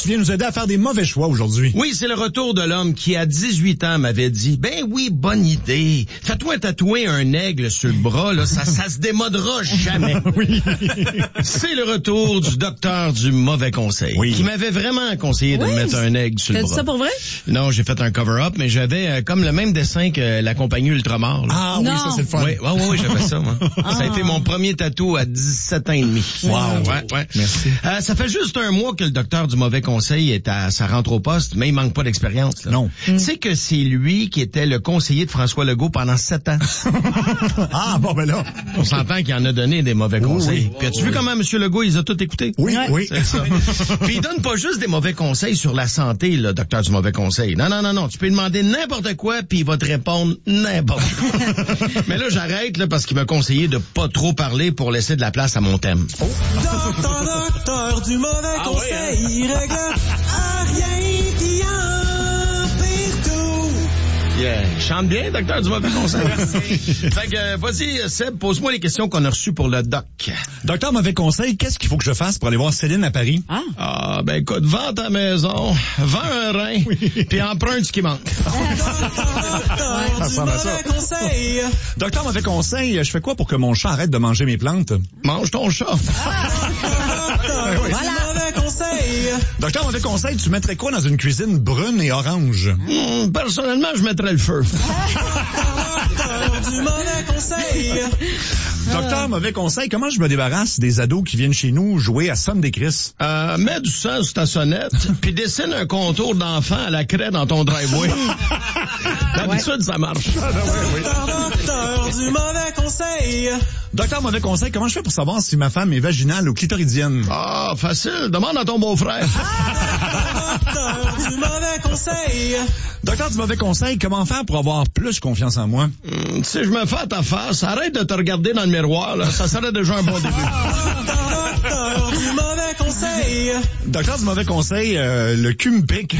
tu viens nous aider à faire des mauvais choix aujourd'hui. Oui, c'est le retour de l'homme qui, à 18 ans, m'avait dit, ben oui, bonne idée. Fais-toi tatouer un aigle sur le bras, là, ça se démodera jamais. Oui. C'est le retour du docteur du mauvais conseil. Oui. Qui m'avait vraiment conseillé de me mettre un aigle sur le T'as bras. dit ça pour vrai? Non, j'ai fait un cover-up, mais j'avais comme le même dessin que la compagnie Ultramar. Là. Ah Non. oui, ça c'est le fun. Oui, j'avais ça, moi. Ça a été mon premier tatou à 17 ans et demi. Wow. Ouais. Merci. Ça fait juste un mois que le docteur du mauvais conseil est à sa rentre au poste, mais il manque pas d'expérience. Là. Non. Tu sais que c'est lui qui était le conseiller de François Legault pendant 7 ans. Ah, bon, ben là. On s'entend qu'il en a donné des mauvais conseils. oui. Puis as-tu vu comment M. Legault, il a tout écouté? Oui, oui. C'est ça. Puis il donne pas juste des mauvais conseils sur la santé, le docteur du mauvais conseil. Non. Tu peux lui demander n'importe quoi, puis il va te répondre n'importe quoi. Mais là, j'arrête là parce qu'il m'a conseillé de pas trop parler pour laisser de la place à mon thème. Docteur du mauvais conseil, il règle rien qui empire tout. Yeah. Il chante bien, docteur du mauvais conseil. Fait que, vas-y, Seb, pose-moi les questions qu'on a reçues pour le doc. Docteur mauvais conseil, qu'est-ce qu'il faut que je fasse pour aller voir Céline à Paris? Ah, ben écoute, vends ta maison, vends un rein, puis emprunte ce qui manque. Docteur du mauvais conseil. Docteur mauvais conseil, je fais quoi pour que mon chat arrête de manger mes plantes? Mange ton chat. Docteur du mauvais conseil. Docteur mauvais conseil, tu mettrais quoi dans une cuisine brune et orange? Personnellement, je mettrais le feu. Docteur du mauvais conseil. Docteur mauvais conseil, comment je me débarrasse des ados qui viennent chez nous jouer à Somme des Cris? Mets du sang sur ta sonnette, puis dessine un contour d'enfant à la craie dans ton driveway. D'habitude, ça marche. Docteur du mauvais conseil. Docteur mauvais conseil, comment je fais pour savoir si ma femme est vaginale ou clitoridienne? Ah, facile. Demande à ton beau-frère. Docteur du mauvais conseil. Docteur du mauvais conseil, comment faire pour avoir plus confiance en moi? Si je me fais à ta face, arrête de te regarder dans le miroir, là. Ça serait déjà un bon début. Docteur du mauvais conseil. Docteur du mauvais conseil, le cul me pique.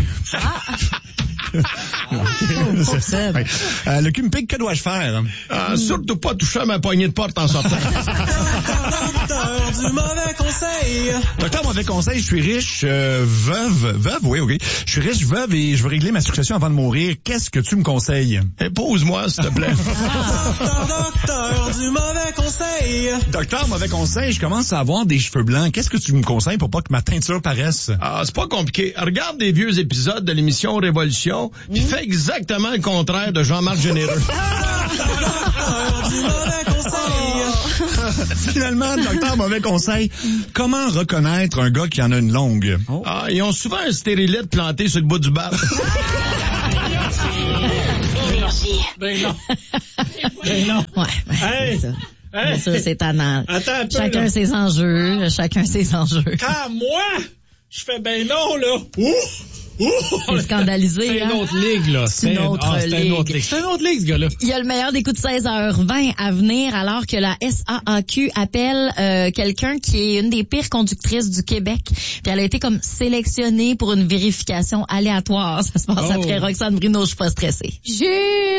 Le cul me pique, que dois-je faire? Surtout pas toucher à ma poignée de porte en sortant. Docteur du mauvais conseil. Docteur mauvais conseil, je suis riche, veuve, oui, ok. Je suis riche, veuve et je veux régler ma succession avant de mourir. Qu'est-ce que tu me conseilles? Épouse-moi, s'il te plaît. Docteur du mauvais conseil. Docteur mauvais conseil, je commence à avoir des cheveux blancs. Qu'est-ce que tu me conseilles pour pas que ma teinture paraisse? Ah, c'est pas compliqué. Regarde des vieux épisodes de l'émission Révolution, puis fais exactement le contraire de Jean-Marc Généreux. Docteur du mauvais conseil. Finalement, docteur mauvais conseil, comment reconnaître un gars qui en a une longue? Ah, ils ont souvent un stérilette planté sur le bout du bar. Ben non. Ouais, Hey! c'est ça. Hey! Ça, c'est tannant. Attends un peu, Chacun là. ses enjeux, chacun ses enjeux. Ah, moi? Je fais ben non, là. C'est scandalisé, C'est hein? une autre ligue, là. C'est une autre c'est une autre ligue. ligue. C'est une autre ligue, ce gars-là. Il y a le meilleur des coups de 16h20 à venir alors que la SAAQ appelle quelqu'un qui est une des pires conductrices du Québec. Puis elle a été comme sélectionnée pour une vérification aléatoire. Ça se passe après Roxane Bruno, je suis pas stressée.